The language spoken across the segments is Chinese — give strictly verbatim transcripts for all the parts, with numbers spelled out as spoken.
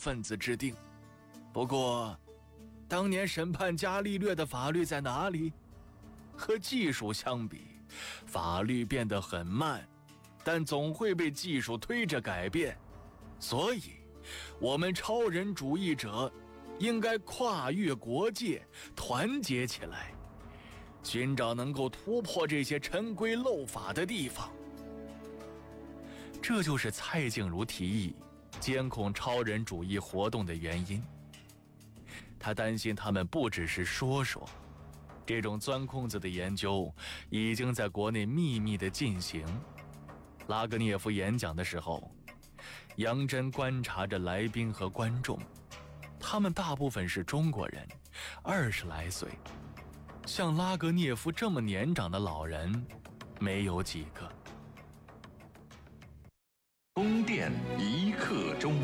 分子制定。不过，当年审判伽利略的法律在哪里？和技术相比，法律变得很慢，但总会被技术推着改变。所以，我们超人主义者应该跨越国界，团结起来，寻找能够突破这些陈规漏法的地方。这就是蔡静茹提议监控超人主义活动的原因。他担心他们不只是说说，这种钻空子的研究已经在国内秘密地进行。拉格涅夫演讲的时候，杨真观察着来宾和观众，他们大部分是中国人，二十来岁，像拉格涅夫这么年长的老人没有几个。 宫殿一刻钟。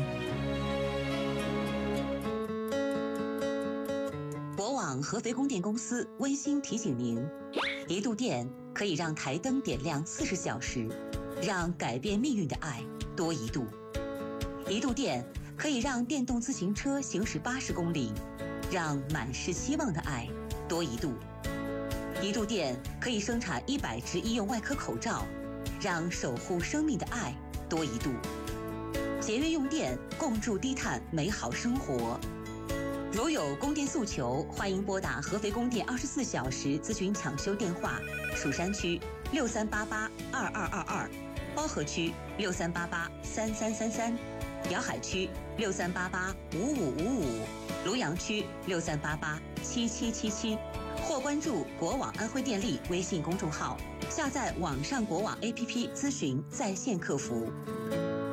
国网合肥宫电公司温馨提醒您：一度电可以让台灯点亮四十小时，让改变命运的爱多一度；一度电可以让电动自行车行驶八十公里，让满是希望的爱多一度；一度电可以生产一百只医用外科口罩，让守护生命的爱多一度。节约用电，共筑低碳美好生活。如有供电诉求，欢迎拨打合肥供电二十四小时咨询抢修电话：蜀山区六三八八二二二二，包河区六三八八三三三三，瑶海区六三八八五五五五，庐阳区六三八八七七七七，或关注国网安徽电力微信公众号，下载网上国网 A P P 咨询在线客服。